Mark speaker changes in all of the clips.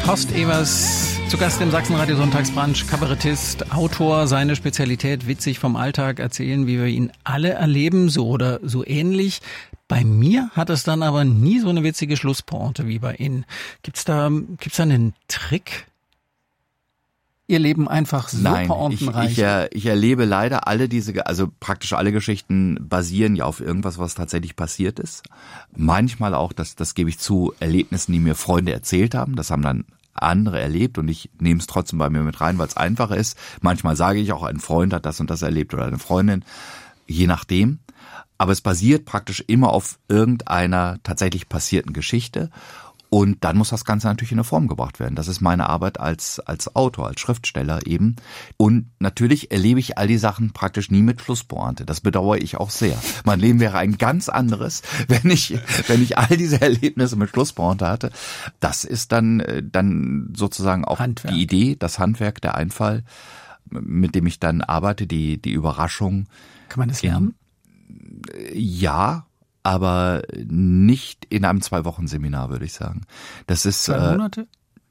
Speaker 1: Horst Evers, zu Gast im Sachsenradio Sonntagsbrunch, Kabarettist, Autor, seine Spezialität, witzig vom Alltag erzählen, wie wir ihn alle erleben, so oder so ähnlich. Bei mir hat es dann aber nie so eine witzige Schlusspointe wie bei Ihnen. Gibt's da einen Trick? Ihr Leben einfach so pointenreich?
Speaker 2: Nein, ich erlebe leider praktisch alle Geschichten basieren ja auf irgendwas, was tatsächlich passiert ist. Manchmal auch, das gebe ich zu, Erlebnissen, die mir Freunde erzählt haben. Das haben dann andere erlebt und ich nehme es trotzdem bei mir mit rein, weil es einfacher ist. Manchmal sage ich auch, ein Freund hat das und das erlebt oder eine Freundin, je nachdem. Aber es basiert praktisch immer auf irgendeiner tatsächlich passierten Geschichte. Und dann muss das Ganze natürlich in eine Form gebracht werden. Das ist meine Arbeit als Autor, als Schriftsteller eben. Und natürlich erlebe ich all die Sachen praktisch nie mit Schlusspointe. Das bedauere ich auch sehr. Mein Leben wäre ein ganz anderes, wenn ich all diese Erlebnisse mit Schlusspointe hatte. Das ist dann sozusagen auch
Speaker 1: Handwerk.
Speaker 2: Die Idee, das Handwerk, der Einfall, mit dem ich dann arbeite, die Überraschung.
Speaker 1: Kann man das lernen?
Speaker 2: Ja, aber nicht in einem 2-Wochen-Seminar, würde ich sagen. Das ist
Speaker 1: 2 Monate?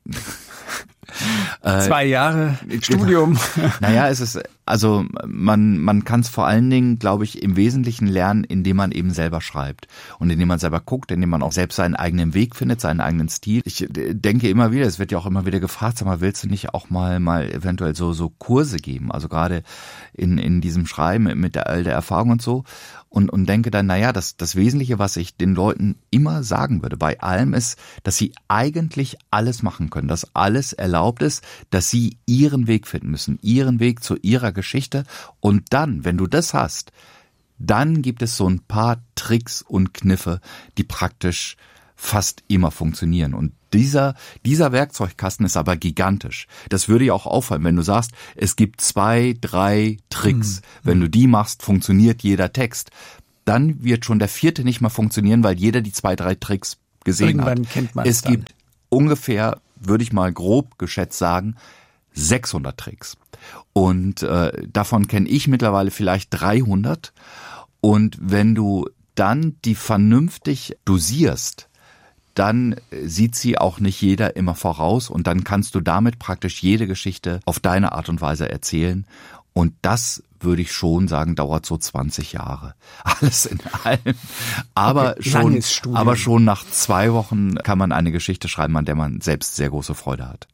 Speaker 1: 2 Jahre Studium.
Speaker 2: Naja, man kann es vor allen Dingen, glaube ich, im Wesentlichen lernen, indem man eben selber schreibt und indem man selber guckt, indem man auch selbst seinen eigenen Weg findet, seinen eigenen Stil. Ich denke immer wieder, es wird ja auch immer wieder gefragt, sag mal, willst du nicht auch mal eventuell so Kurse geben? Also gerade in diesem Schreiben mit all der Erfahrung und so. Und denke dann, naja, das Wesentliche, was ich den Leuten immer sagen würde, bei allem ist, dass sie eigentlich alles machen können, dass alles erlaubt ist, dass sie ihren Weg finden müssen, ihren Weg zu ihrer Geschichte. Und dann, wenn du das hast, dann gibt es so ein paar Tricks und Kniffe, die praktisch fast immer funktionieren. Und dieser Werkzeugkasten ist aber gigantisch. Das würde ja auch auffallen, wenn du sagst, es gibt 2, 3 Tricks. Wenn du die machst, funktioniert jeder Text. Dann wird schon der 4. nicht mehr funktionieren, weil jeder die 2, 3 Tricks gesehen hat.
Speaker 1: Irgendwann kennt man es dann.
Speaker 2: Es gibt ungefähr, würde ich mal grob geschätzt sagen, 600 Tricks. Und davon kenne ich mittlerweile vielleicht 300. Und wenn du dann die vernünftig dosierst, dann sieht sie auch nicht jeder immer voraus und dann kannst du damit praktisch jede Geschichte auf deine Art und Weise erzählen. Und das würde ich schon sagen, dauert so 20 Jahre. Alles in allem. Aber schon nach 2 Wochen kann man eine Geschichte schreiben, an der man selbst sehr große Freude hat.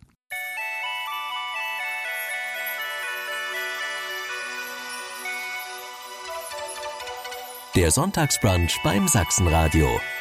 Speaker 3: Der Sonntagsbrunch beim Sachsenradio.